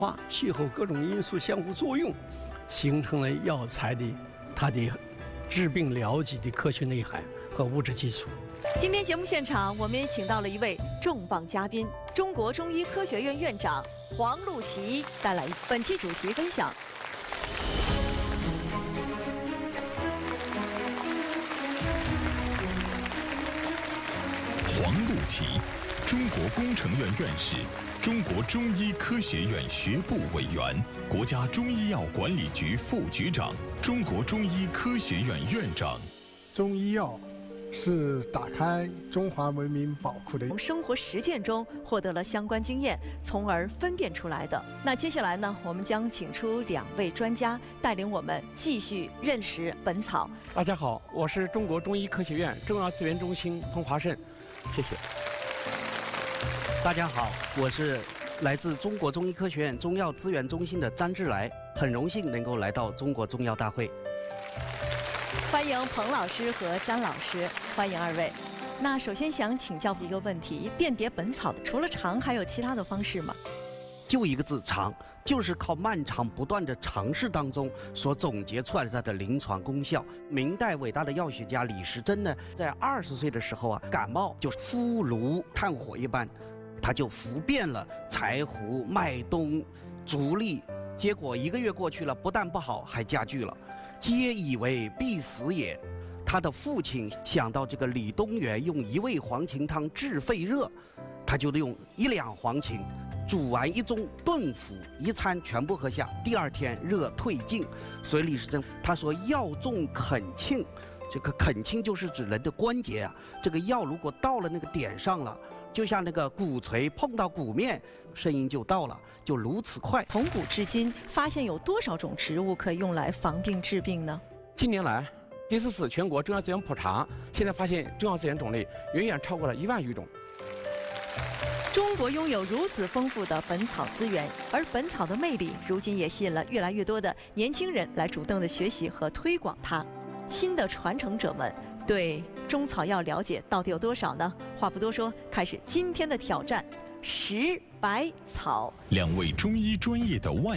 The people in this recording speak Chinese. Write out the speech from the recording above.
气候各种因素相互作用，形成了药材的它的治病疗疾的科学内涵和物质基础。 今天节目现场，我们也请到了一位重磅嘉宾，中国中医科学院院长黄露琪，带来本期主题分享。 黄露琪，中国工程院院士，中国中医科学院学部委员，国家中医药管理局副局长，中国中医科学院院长。 中医药是打开中华文明宝库的。 从生活实践中获得了相关经验，从而分辨出来的。那接下来呢，我们将请出2位专家，带领我们继续认识本草。 大家好，我是中国中医科学院中药资源中心彭华胜，谢谢。 大家好，我是来自中国中医科学院中药资源中心的张志来，很荣幸能够来到中国中药大会。 欢迎彭老师和詹老师，欢迎2位。那首先想请教一个问题：辨别本草除了尝，还有其他的方式吗？ 就一个字，尝，就是靠漫长不断的尝试当中所总结出来的它的临床功效。明代伟大的药学家李时珍呢，在20岁的时候啊，感冒就敷炉炭火一般，他就服遍了柴胡、麦冬、竹沥，结果1个月过去了，不但不好，还加剧了。皆以为必死也。他的父亲想到这个李东垣用1味黄芩汤治肺热，他就用1两黄芩煮完1盅炖服，1餐全部喝下，第2天热退尽。所以李时珍他说药重恳磬，这个恳磬就是指人的关节啊，这个药如果到了那个点上了，就像那个鼓槌碰到鼓面，声音就到了，就如此快。 从古至今，发现有多少种植物可以用来防病治病呢？ 近年来，第4次全国中药资源普查，现在发现中药资源种类远远超过了1万余种。 中国拥有如此丰富的本草资源，而本草的魅力，如今也吸引了越来越多的年轻人来主动的学习和推广它。新的传承者们对中草药了解到底有多少呢？话不多说，开始今天的挑战——食百草。 2位中医专业的外